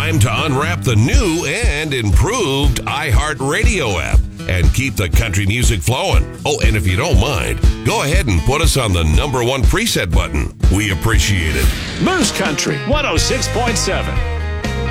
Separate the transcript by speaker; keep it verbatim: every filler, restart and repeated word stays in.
Speaker 1: time to unwrap the new and improved iHeartRadio app and keep the country music flowing. Oh, and if you don't mind, go ahead and put us on the number one preset button. We appreciate it.
Speaker 2: Moose Country one oh six point seven.